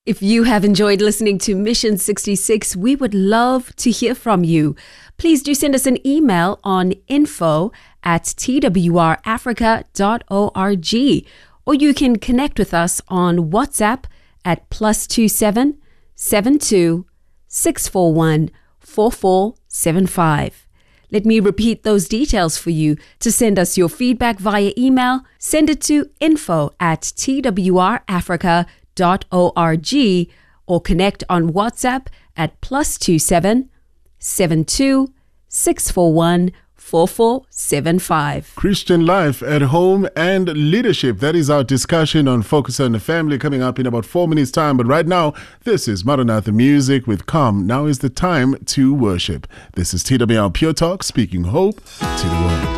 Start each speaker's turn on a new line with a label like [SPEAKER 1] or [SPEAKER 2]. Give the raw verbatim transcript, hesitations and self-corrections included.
[SPEAKER 1] If you have enjoyed listening to Mission sixty-six, we would love to hear from you. Please do send us an email on info at t w r africa dot org, or you can connect with us on WhatsApp at plus two seven seven two six four one four four seven five. Let me repeat those details for you. To send us your feedback via email, send it to info at t w r africa dot org, or connect on WhatsApp at plus two seven seven two six four one four four seven five.
[SPEAKER 2] Christian life at home and leadership. That is our discussion on Focus on the Family, coming up in about four minutes time. But right now, this is Maranatha Music with Come. Now is the time to worship. This is T W R Pure Talk, speaking hope to the world.